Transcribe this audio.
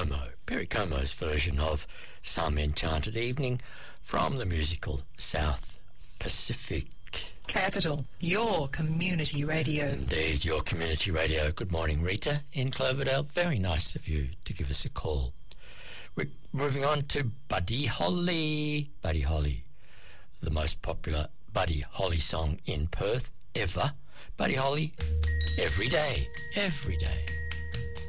Perry Como's version of Some Enchanted Evening from the musical South Pacific. Capital, your community radio. Indeed, your community radio. Good morning, Rita in Cloverdale. Very nice of you to give us a call. We're moving on to Buddy Holly. Buddy Holly, the most popular Buddy Holly song in Perth ever. Buddy Holly, every day, every day.